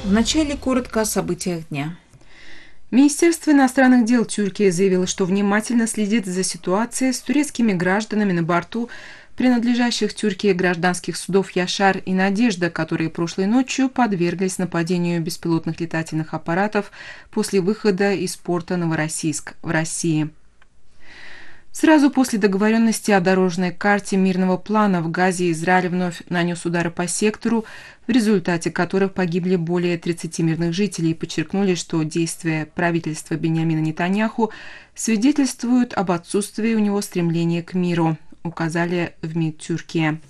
Вначале коротко о событиях дня. Министерство иностранных дел Тюркии заявило, что внимательно следит за ситуацией с турецкими гражданами на борту принадлежащих Тюркии гражданских судов «Яшар» и «Надежда», которые прошлой ночью подверглись нападению беспилотных летательных аппаратов после выхода из порта Новороссийск в России. Сразу после договоренности о дорожной карте мирного плана в Газе Израиль вновь нанес удары по сектору, в результате которых погибли более 30 мирных жителей, и подчеркнули, что действия правительства Биньямина Нетаньяху свидетельствуют об отсутствии у него стремления к миру, указали в МИД Тюркии.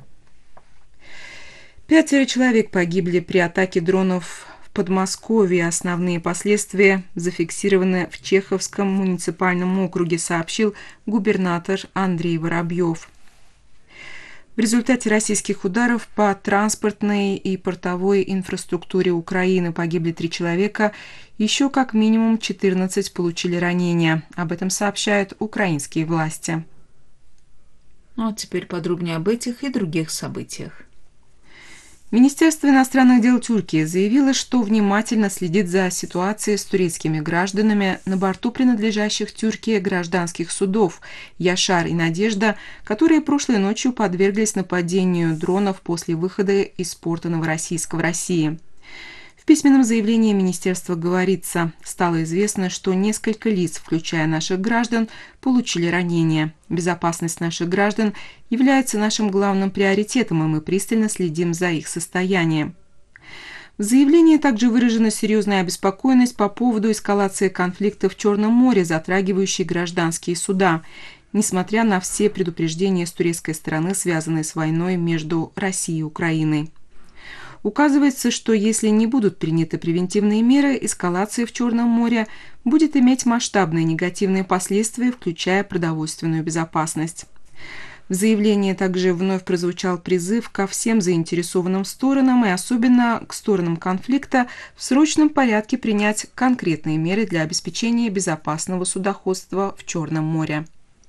5 человек погибли при атаке дронов в Подмосковье. Основные последствия зафиксированы в Чеховском муниципальном округе, сообщил губернатор Андрей Воробьев. В результате российских ударов по транспортной и портовой инфраструктуре Украины погибли 3 человека, еще как минимум 14 получили ранения. Об этом сообщают украинские власти. Ну а теперь подробнее об этих и других событиях. Министерство иностранных дел Тюркии заявило, что внимательно следит за ситуацией с турецкими гражданами на борту принадлежащих Тюркии гражданских судов «Яшар» и «Надежда», которые прошлой ночью подверглись нападению дронов после выхода из порта Новороссийска в России. В письменном заявлении министерства говорится: стало известно, что несколько лиц, включая наших граждан, получили ранения. Безопасность наших граждан является нашим главным приоритетом, и мы пристально следим за их состоянием. В заявлении также выражена серьезная обеспокоенность по поводу эскалации конфликта в Черном море, затрагивающей гражданские суда, несмотря на все предупреждения с турецкой стороны, связанные с войной между Россией и Украиной. Указывается, что если не будут приняты превентивные меры, эскалация в Черном море будет иметь масштабные негативные последствия, включая продовольственную безопасность. В заявлении также вновь прозвучал призыв ко всем заинтересованным сторонам и особенно к сторонам конфликта в срочном порядке принять конкретные меры для обеспечения безопасного судоходства в Черном море.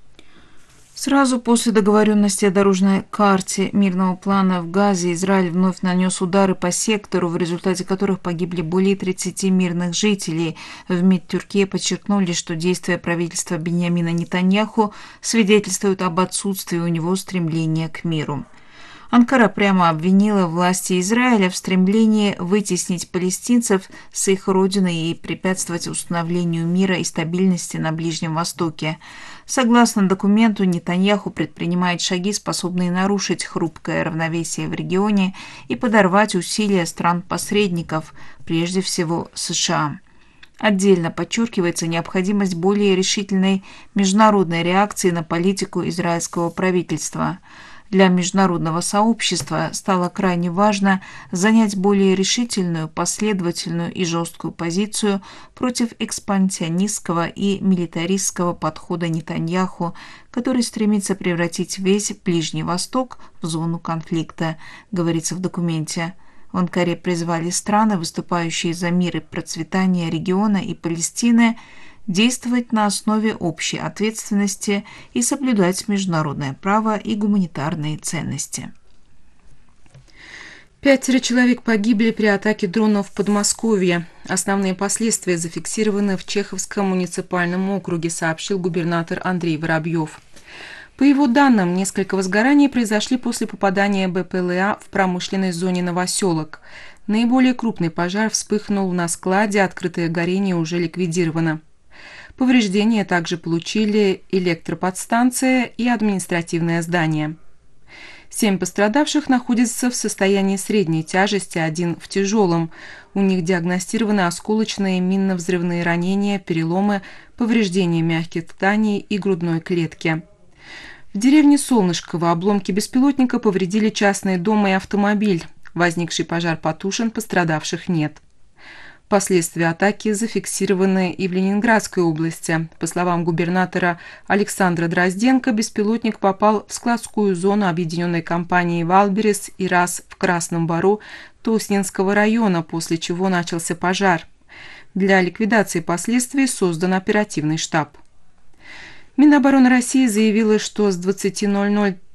Сразу после договоренности о дорожной карте мирного плана в Газе Израиль вновь нанес удары по сектору, в результате которых погибли более 30 мирных жителей. В МИД Тюркии подчеркнули, что действия правительства Биньямина Нетаньяху свидетельствуют об отсутствии у него стремления к миру. Анкара прямо обвинила власти Израиля в стремлении вытеснить палестинцев с их родины и препятствовать установлению мира и стабильности на Ближнем Востоке. Согласно документу, Нетаньяху предпринимает шаги, способные нарушить хрупкое равновесие в регионе и подорвать усилия стран-посредников, прежде всего США. Отдельно подчеркивается необходимость более решительной международной реакции на политику израильского правительства. Для международного сообщества стало крайне важно занять более решительную, последовательную и жесткую позицию против экспансионистского и милитаристского подхода Нетаньяху, который стремится превратить весь Ближний Восток в зону конфликта, говорится в документе. В Анкаре призвали страны, выступающие за мир и процветание региона и Палестины, действовать на основе общей ответственности и соблюдать международное право и гуманитарные ценности. 5 человек погибли при атаке дронов в Подмосковье. Основные последствия зафиксированы в Чеховском муниципальном округе, сообщил губернатор Андрей Воробьев. По его данным, несколько возгораний произошли после попадания БПЛА в промышленной зоне Новоселок. Наиболее крупный пожар вспыхнул на складе, открытое горение уже ликвидировано. Повреждения также получили электроподстанция и административное здание. 7 пострадавших находятся в состоянии средней тяжести, 1 в тяжелом. У них диагностированы осколочные минно-взрывные ранения, переломы, повреждения мягких тканей и грудной клетки. В деревне Солнышково обломки беспилотника повредили частный дом и автомобиль. Возникший пожар потушен, пострадавших нет. Последствия атаки зафиксированы и в Ленинградской области. По словам губернатора Александра Дрозденко, беспилотник попал в складскую зону объединенной компании «Валберес» и РАС в Красном Бару Тоснинского района, после чего начался пожар. Для ликвидации последствий создан оперативный штаб. Минобороны России заявила, что с 20:00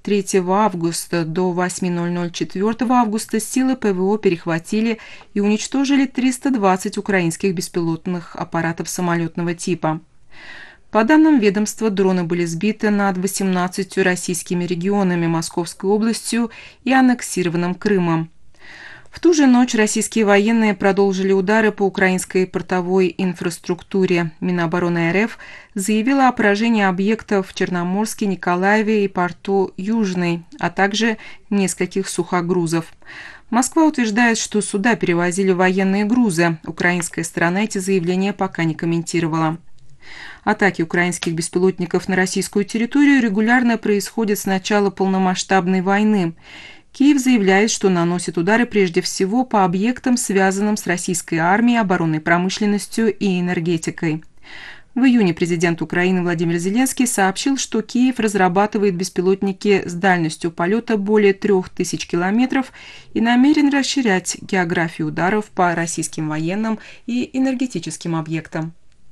3 августа до 8:00 4 августа силы ПВО перехватили и уничтожили 320 украинских беспилотных аппаратов самолетного типа. По данным ведомства, дроны были сбиты над 18 российскими регионами, Московской областью и аннексированным Крымом. В ту же ночь российские военные продолжили удары по украинской портовой инфраструктуре. Минобороны РФ заявила о поражении объектов в Черноморске, Николаеве и порту Южный, а также нескольких сухогрузов. Москва утверждает, что суда перевозили военные грузы. Украинская сторона эти заявления пока не комментировала. Атаки украинских беспилотников на российскую территорию регулярно происходят с начала полномасштабной войны. Киев заявляет, что наносит удары прежде всего по объектам, связанным с российской армией, оборонной промышленностью и энергетикой. В июне президент Украины Владимир Зеленский сообщил, что Киев разрабатывает беспилотники с дальностью полета более 3000 километров и намерен расширять географию ударов по российским военным и энергетическим объектам.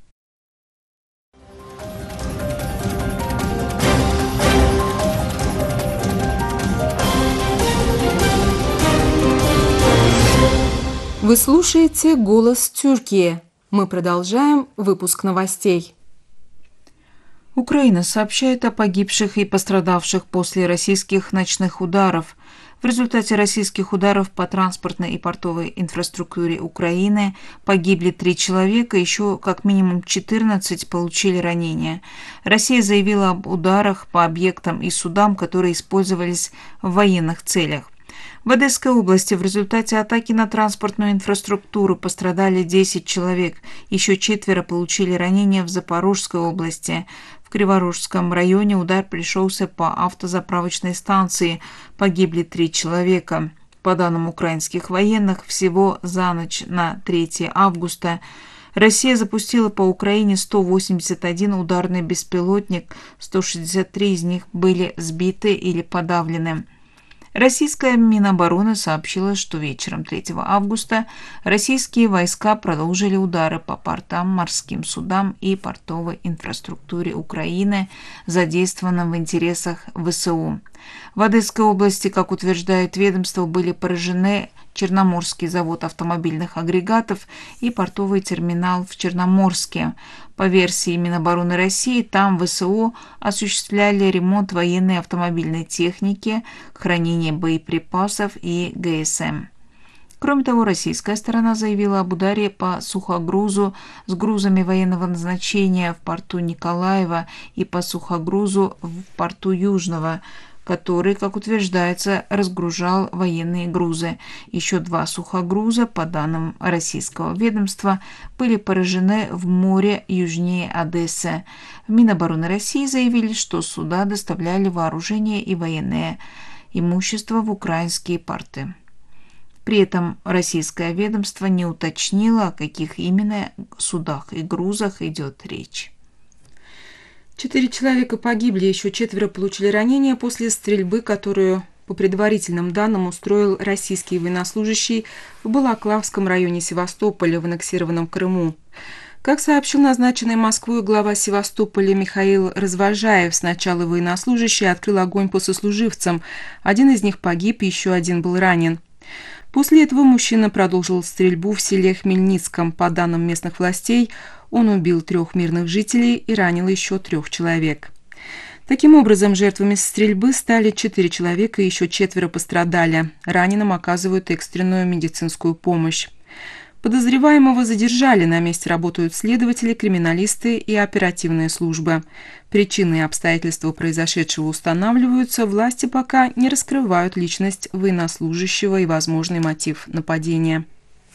Вы слушаете «Голос Тюркии». Мы продолжаем выпуск новостей. Украина сообщает о погибших и пострадавших после российских ночных ударов. В результате российских ударов по транспортной и портовой инфраструктуре Украины погибли 3 человека, еще как минимум 14 получили ранения. Россия заявила об ударах по объектам и судам, которые использовались в военных целях. В Одесской области в результате атаки на транспортную инфраструктуру пострадали 10 человек, еще 4 получили ранения в Запорожской области. В Криворожском районе удар пришелся по автозаправочной станции, погибли 3 человека. По данным украинских военных, всего за ночь на 3 августа Россия запустила по Украине 181 ударный беспилотник, 163 из них были сбиты или подавлены. Российская Минобороны сообщила, что вечером 3 августа российские войска продолжили удары по портам, морским судам и портовой инфраструктуре Украины, задействованным в интересах ВСУ. В Одесской области, как утверждает ведомство, были поражены Черноморский завод автомобильных агрегатов и портовый терминал в Черноморске. По версии Минобороны России, там ВСУ осуществляли ремонт военной автомобильной техники, хранение боеприпасов и ГСМ. Кроме того, российская сторона заявила об ударе по сухогрузу с грузами военного назначения в порту Николаева и по сухогрузу в порту Южного, который, как утверждается, разгружал военные грузы. Еще 2 сухогруза, по данным российского ведомства, были поражены в море южнее Одессы. В Минобороны России заявили, что суда доставляли вооружение и военное имущество в украинские порты. При этом российское ведомство не уточнило, о каких именно судах и грузах идет речь. 4 человека погибли, еще 4 получили ранения после стрельбы, которую, по предварительным данным, устроил российский военнослужащий в Балаклавском районе Севастополя в аннексированном Крыму. Как сообщил назначенный Москвой глава Севастополя Михаил Развожаев, сначала военнослужащий открыл огонь по сослуживцам. Один из них погиб, еще один был ранен. После этого мужчина продолжил стрельбу в селе Хмельницком. По данным местных властей, он убил 3 мирных жителей и ранил еще 3 человек. Таким образом, жертвами стрельбы стали 4 человека и еще 4 пострадали. Раненым оказывают экстренную медицинскую помощь. Подозреваемого задержали, на месте работают следователи, криминалисты и оперативные службы. Причины и обстоятельства произошедшего устанавливаются, власти пока не раскрывают личность военнослужащего и возможный мотив нападения.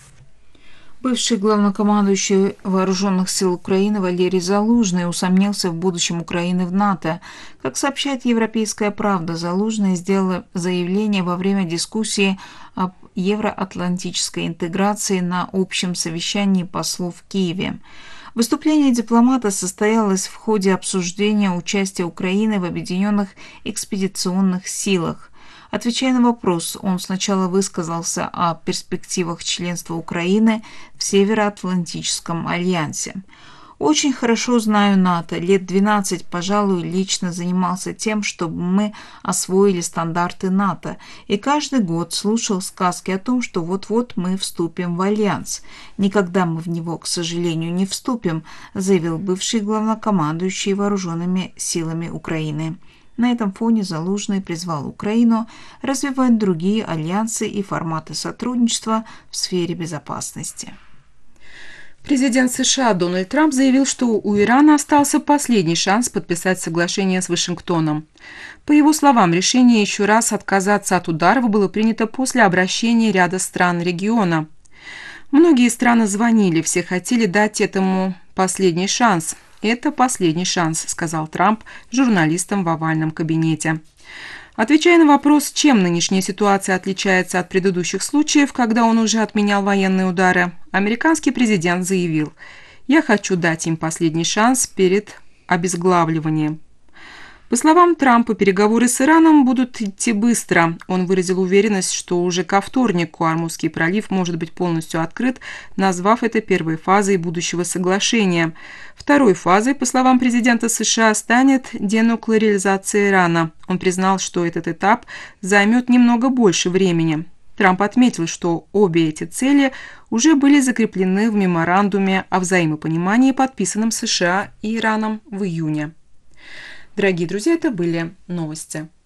Бывший главнокомандующий Вооруженных сил Украины Валерий Залужный усомнился в будущем Украины в НАТО. Как сообщает «Европейская правда», Залужный сделал заявление во время дискуссии об евроатлантической интеграции на общем совещании послов в Киеве. Выступление дипломата состоялось в ходе обсуждения участия Украины в объединенных экспедиционных силах. Отвечая на вопрос, он сначала высказался о перспективах членства Украины в Североатлантическом альянсе. Очень хорошо знаю НАТО. Лет 12, пожалуй, лично занимался тем, чтобы мы освоили стандарты НАТО. И каждый год слушал сказки о том, что вот-вот мы вступим в альянс. Никогда мы в него, к сожалению, не вступим, заявил бывший главнокомандующий вооруженными силами Украины. На этом фоне Залужный призвал Украину развивать другие альянсы и форматы сотрудничества в сфере безопасности. Президент США Дональд Трамп заявил, что у Ирана остался последний шанс подписать соглашение с Вашингтоном. По его словам, решение еще раз отказаться от ударов было принято после обращения ряда стран региона. Многие страны звонили, все хотели дать этому последний шанс. «Это последний шанс», — сказал Трамп журналистам в овальном кабинете. Отвечая на вопрос, чем нынешняя ситуация отличается от предыдущих случаев, когда он уже отменял военные удары, американский президент заявил: «Я хочу дать им последний шанс перед обезглавливанием». По словам Трампа, переговоры с Ираном будут идти быстро. Он выразил уверенность, что уже ко вторнику Ормузский пролив может быть полностью открыт, назвав это первой фазой будущего соглашения. Второй фазой, по словам президента США, станет денуклеаризация Ирана. Он признал, что этот этап займет немного больше времени. Трамп отметил, что обе эти цели уже были закреплены в меморандуме о взаимопонимании, подписанном США и Ираном в июне. Дорогие друзья, это были новости.